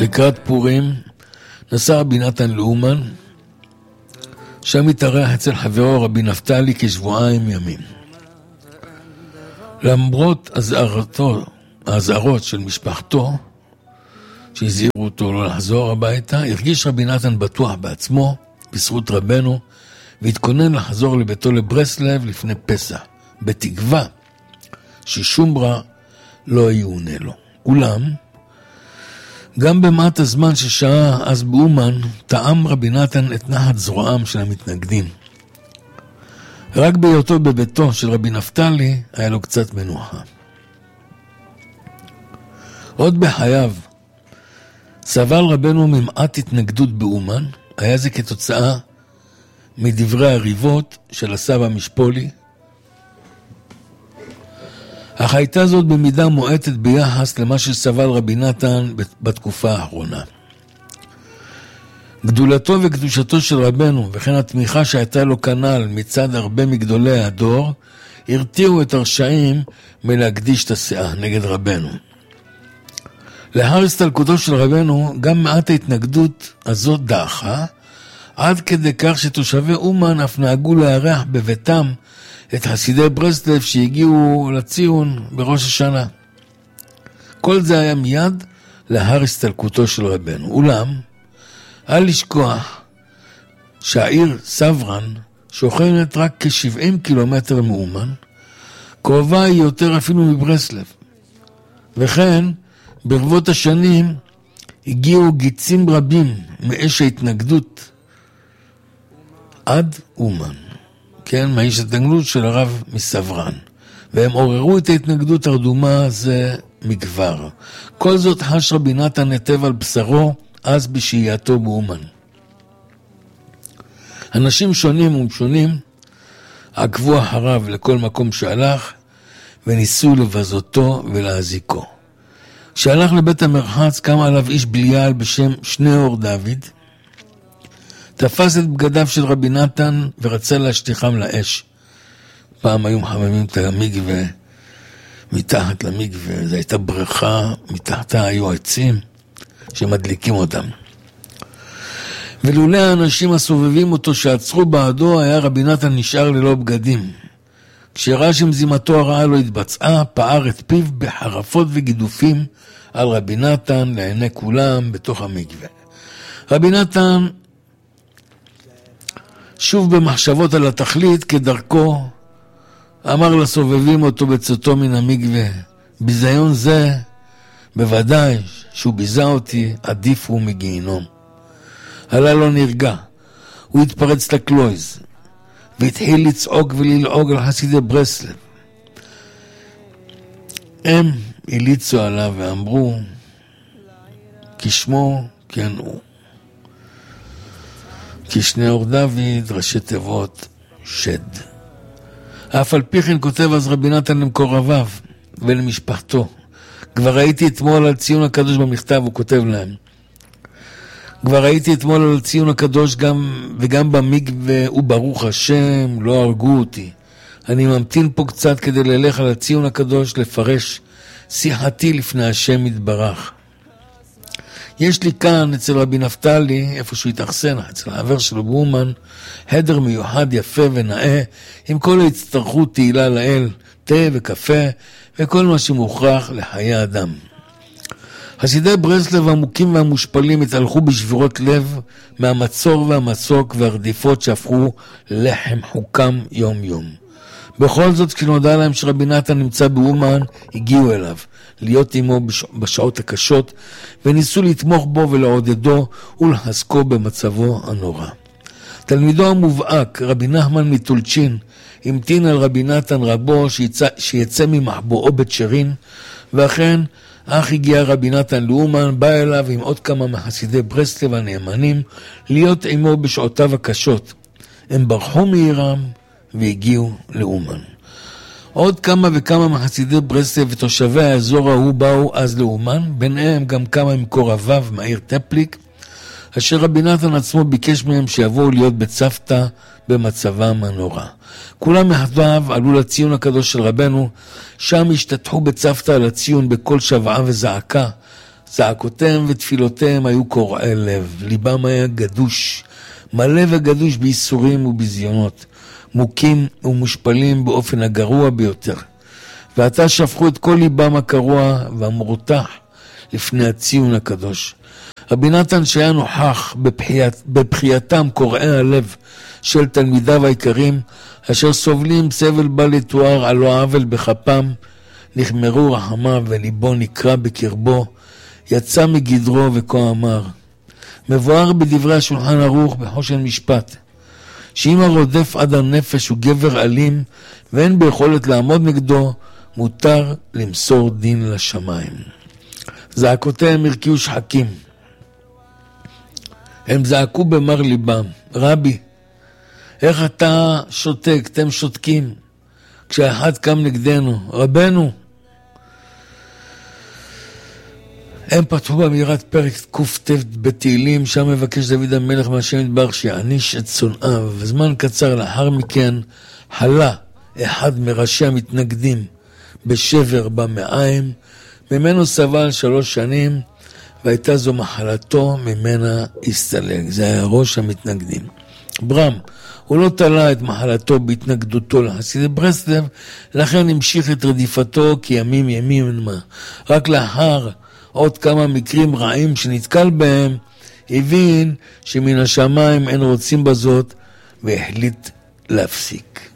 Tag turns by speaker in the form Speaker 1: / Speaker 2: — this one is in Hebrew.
Speaker 1: לקראת פורים נסע רבי נתן לאומן, שם התארח אצל חברו רבי נפתלי כשבועיים ימים. למרות האזהרות של משפחתו, שהזהירו אותו לא לחזור הביתה, הרגיש רבי נתן בטוח בעצמו, בזכות רבנו, והתכונן לחזור לביתו לברסלב לפני פסח, בתקווה ששום רע לא יעונה לו. אולם, גם במעט הזמן ששעה אז באומן, טעם רבי נתן את נחת זרועם של המתנגדים. רק בהיותו בביתו של רבי נפתלי היה לו קצת מנוחה. עוד בחייו סבל רבנו ממעט התנגדות באומן, היה זה כתוצאה מדברי הריבות של הסבא משפולי, אך הייתה זאת במידה מועטת ביחס למה שסבל רבי נתן בתקופה האחרונה. גדולתו וקדושתו של רבנו וכן התמיכה שהייתה לו כנ"ל מצד הרבה מגדולי הדור הרתיעו את הרשעים מלהקדיש את הסאה נגד רבנו. לאחר הסתלקותו של רבנו גם מעט ההתנגדות הזאת דעכה, עד כדי כך שתושבי אומן אף נהגו לארח בביתם את חסידי ברסלב שהגיעו לציון בראש השנה. כל זה היה מיד לאחר הסתלקותו של רבנו. אולם, אל לשכוח שהעיר סברן שוכנת רק כ-70 קילומטר מאומן, קרובה היא יותר אפילו מברסלב. וכן, ברבות השנים הגיעו גיצים רבים מאש ההתנגדות עד אומן. כן, מאיש התנגדות של הרב מסברן. והם עוררו את ההתנגדות הרדומה זה מכבר. כל זאת חש רבי נתן היטב על בשרו אז בשהייתו באומן. אנשים שונים ומשונים עקבו אחריו לכל מקום שהלך וניסו לבזותו ולהזיקו. כשהלך לבית המרחץ קם עליו איש בליעל בשם שניאור דוד, תפס את בגדיו של רבי נתן ורצה להשליחם לאש. פעם היו מחממים את המקווה מתחת למקווה, זו הייתה בריכה, מתחתה היו עצים שמדליקים אותם. ולולא האנשים הסובבים אותו שעצרו בעדו, היה רבי נתן נשאר ללא בגדים. כשראה שמזימתו הרעה לא התבצעה, פער את פיו בחרפות וגידופים על רבי נתן לעיני כולם בתוך המקווה. רבי נתן שוב במחשבות על התכלית כדרכו, אמר לסובבים אותו בצאתו מן המקווה, ביזיון זה, בוודאי שהוא ביזה אותי, עדיף הוא מגיהינום. עלה לא נרגע, הוא התפרץ לקלויז, והתחיל לצעוק וללעוג על חסידי ברסלב. הם הליצו עליו ואמרו, כשמו כן הוא. כשניאור דוד, ראשי תיבות, שד. אף על פי כן כותב אז רבי נתן למקורביו ולמשפחתו. כבר ראיתי אתמול על ציון הקדוש במכתב, הוא כותב להם. כבר ראיתי אתמול על ציון הקדוש וגם במקווה, וברוך השם, לא הרגו אותי. אני ממתין פה קצת כדי ללך על הציון הקדוש לפרש שיחתי לפני השם יתברך. יש לי כאן אצל רבי נפתלי, איפה שהוא התאכסן, אצל העבר שלו באומן, חדר מיוחד יפה ונאה, עם כל ההצטרכות תהילה לאל, תה וקפה, וכל מה שמוכרח לחיי אדם. חסידי ברסלב העמוקים והמושפלים התהלכו בשבירות לב מהמצור והמצוק והרדיפות שהפכו לחם חוקם יום יום. בכל זאת, כשנודע להם שרבי נתן נמצא באומן, הגיעו אליו, להיות עמו בשעות הקשות, וניסו לתמוך בו ולעודדו ולחזקו במצבו הנורא. תלמידו המובהק, רבי נחמן מטולצ'ין, המתין על רבי נתן רבו שיצא ממחבואו בצ'רין, ואכן, אך הגיע רבי נתן לאומן, בא אליו עם עוד כמה מחסידי ברסלב הנאמנים, להיות עמו בשעותיו הקשות. הם ברחו מעירם והגיעו לאומן. עוד כמה וכמה מחסידי ברסלב ותושבי האזור ההוא באו אז לאומן, ביניהם גם כמה מקורביו מהעיר טפליק, אשר רבי נתן עצמו ביקש מהם שיבואו להיות בצוותא במצבם הנורא. כולם יחדיו עלו לציון הקדוש של רבנו, שם השתתחו בצוותא על הציון בכל שבעה וזעקה, זעקותיהם ותפילותיהם היו קורעי לב, ליבם היה גדוש, מלא וגדוש בייסורים ובזיונות, מוכים ומושפלים באופן הגרוע ביותר. ועתה שפכו את כל ליבם הקרוע והמורתח לפני הציון הקדוש. רבי נתן שהיה נוכח בבחייתם קורעי הלב של תלמידיו העיקרים, אשר סובלים סבל בל יתואר על לא עוול בכפם, נחמרו רחמיו וליבו נקרא בקרבו, יצא מגדרו וכה אמר. מבואר בדברי השולחן ערוך בחושן משפט, שאם הרודף עד הנפש הוא גבר אלים ואין ביכולת לעמוד נגדו, מותר למסור דין לשמיים. זעקותיהם הרקיעו שחקים. הם זעקו במר ליבם, רבי, איך אתה שותק, אתם שותקים, כשאחד קם נגדנו, רבנו. הם פתחו באמירת פרק קט"ט בתהילים, שם מבקש דוד המלך מהשם יתברך שיעניש את שונאיו. וזמן קצר לאחר מכן חלה אחד מראשי המתנגדים בשבר במעיים, ממנו סבל 3 שנים, והייתה זו מחלתו, ממנה הסתלק. זה היה ראש המתנגדים. ברם, הוא לא תלה את מחלתו בהתנגדותו לחסידי ברסלב, לכן המשיך את רדיפתו כימים ימים. רק לאחר עוד כמה מקרים רעים שנתקל בהם, הבין שמן השמיים אין רוצים בזאת, והחליט להפסיק.